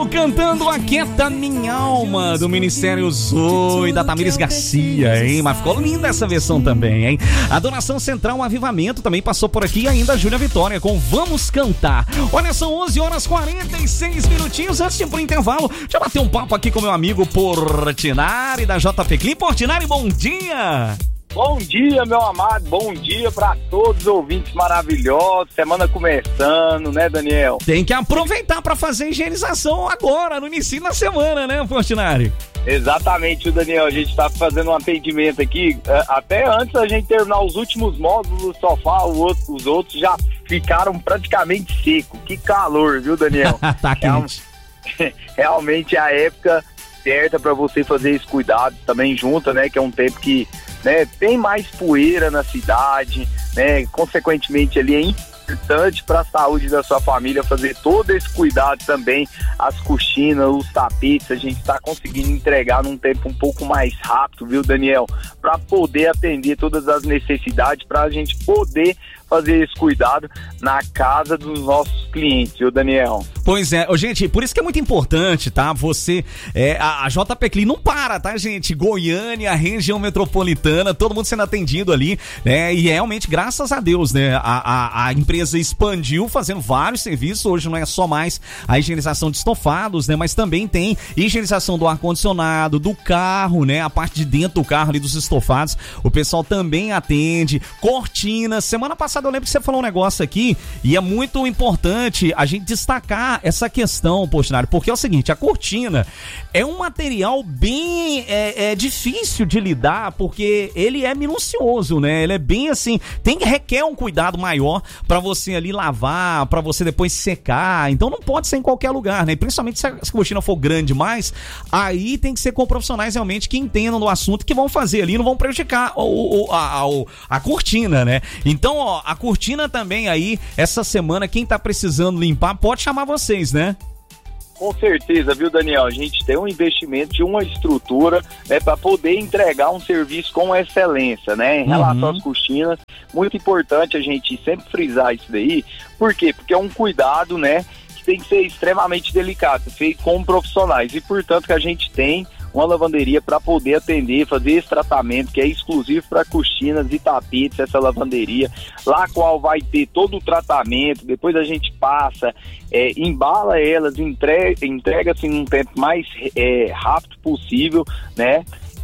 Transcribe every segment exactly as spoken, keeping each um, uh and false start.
cantando Aquieta Minha Alma, do Ministério Zoe, da Tamires Garcia, hein? Mas ficou linda essa versão também, hein? Adoração Central, um Avivamento também passou por aqui, e ainda a Júlia Vitória com Vamos Cantar. Olha, são onze horas e quarenta e seis minutinhos antes de ir pro intervalo. Deixa eu bater um papo aqui com meu amigo Portinari, da J P Clean. Portinari, bom dia! Bom dia, meu amado, bom dia para todos os ouvintes maravilhosos, semana começando, né, Daniel? Tem que aproveitar para fazer higienização agora, no início da semana, né, Portinari? Exatamente, Daniel, a gente tá fazendo um atendimento aqui, até antes da gente terminar os últimos módulos do sofá, os outros já ficaram praticamente secos, que calor, viu, Daniel? Tá quente. É, realmente é a época certa para você fazer esse cuidado também junto, né, que é um tempo que né, tem mais poeira na cidade, né, consequentemente ali é importante para a saúde da sua família fazer todo esse cuidado também, as cortinas, os tapetes, a gente está conseguindo entregar num tempo um pouco mais rápido, viu, Daniel, para poder atender todas as necessidades, para a gente poder fazer esse cuidado na casa dos nossos clientes, viu, Daniel? Pois é, gente, por isso que é muito importante, tá? Você, é, a, a J P Clean não para, tá, gente? Goiânia, região metropolitana, todo mundo sendo atendido ali, né? E realmente, graças a Deus, né? A, a, a empresa expandiu fazendo vários serviços, hoje não é só mais a higienização de estofados, né? Mas também tem higienização do ar-condicionado, do carro, né? A parte de dentro do carro ali, dos estofados, o pessoal também atende, cortinas. Semana passada eu lembro que você falou um negócio aqui e é muito importante a gente destacar essa questão, Portinari, porque é o seguinte, a cortina é um material bem é, é difícil de lidar, porque ele é minucioso, né? Ele é bem assim, tem requer um cuidado maior para você ali lavar, para você depois secar, então não pode ser em qualquer lugar, né? E principalmente se a, se a cortina for grande demais, aí tem que ser com profissionais realmente que entendam do assunto, que vão fazer ali, não vão prejudicar o, o, a, a, a cortina, né? Então, ó, a cortina também aí, essa semana, quem tá precisando limpar, pode chamar vocês, né? Com certeza, viu, Daniel? A gente tem um investimento de uma estrutura, né, para poder entregar um serviço com excelência, né? Em relação uhum. às cortinas, muito importante a gente sempre frisar isso daí. Por quê? Porque é um cuidado, né, que tem que ser extremamente delicado, feito com profissionais. E, portanto, que a gente tem uma lavanderia para poder atender, fazer esse tratamento que é exclusivo para cortinas e tapetes, essa lavanderia, lá qual vai ter todo o tratamento, depois a gente passa, é, embala elas, entrega, entrega assim num tempo mais é, rápido possível, né?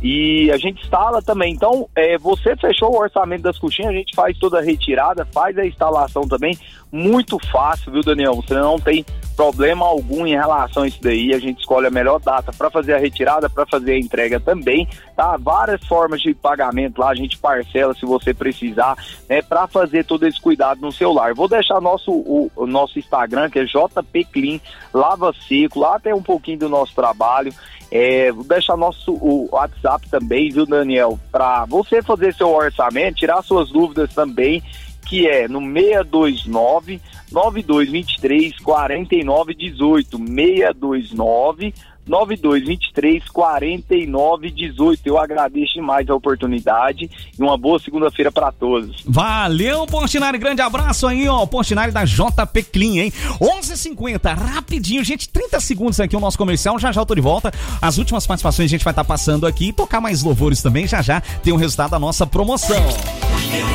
E a gente instala também. Então, é, você fechou o orçamento das cortinas, a gente faz toda a retirada, faz a instalação também, muito fácil, viu, Daniel? Você não tem problema algum em relação a isso daí, a gente escolhe a melhor data para fazer a retirada, para fazer a entrega também, tá? Várias formas de pagamento lá, a gente parcela se você precisar, né? Para fazer todo esse cuidado no seu lar. Vou deixar nosso, o, o nosso Instagram, que é J P Clean Lava Seco, lá tem um pouquinho do nosso trabalho. É, vou deixar nosso o WhatsApp também, viu, Daniel? Para você fazer seu orçamento, tirar suas dúvidas também, que é no seis dois nove, nove dois dois três, quatro nove um oito, seis dois nove, nove dois dois três, quatro nove um oito. Eu agradeço demais a oportunidade e uma boa segunda-feira para todos. Valeu, Portinari, grande abraço aí, ó, Portinari da J P Clean, hein? onze e cinquenta, rapidinho, gente, trinta segundos aqui o nosso comercial, já já eu tô de volta. As últimas participações a gente vai estar tá passando aqui e tocar mais louvores também, já já tem o resultado da nossa promoção.